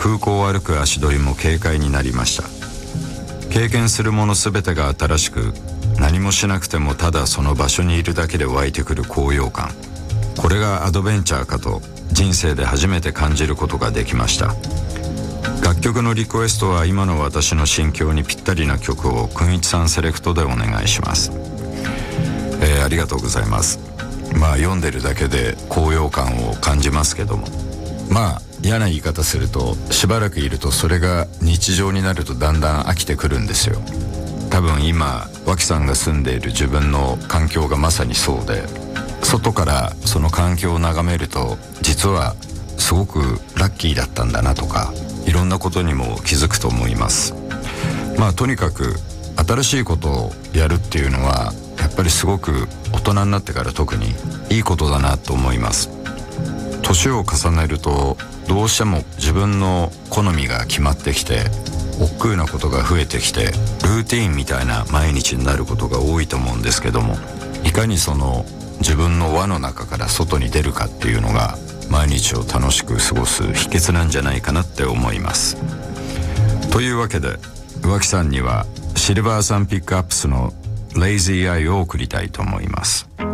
空港を歩く足取りも軽快になりました。経験するもの全てが新しく、何もしなくてもただその場所にいるだけで湧いてくる高揚感、これがアドベンチャーかと人生で初めて感じることができました。楽曲のリクエストは今の私の心境にぴったりな曲をくんいちさんセレクトでお願いします。ありがとうございます。読んでるだけで高揚感を感じますけども、嫌な言い方すると、しばらくいるとそれが日常になるとだんだん飽きてくるんですよ。多分今脇さんが住んでいる自分の環境がまさにそうで、外からその環境を眺めると実はすごくラッキーだったんだなとか、いろんなことにも気づくと思います。とにかく新しいことをやるっていうのはやっぱりすごく大人になってから特にいいことだなと思います。年を重ねるとどうしても自分の好みが決まってきて、億劫なことが増えてきて、ルーティーンみたいな毎日になることが多いと思うんですけども、いかにその自分の輪の中から外に出るかっていうのが毎日を楽しく過ごす秘訣なんじゃないかなって思います。というわけで浮気さんにはシルバーサンピックアップスのレイジーアイを送りたいと思います。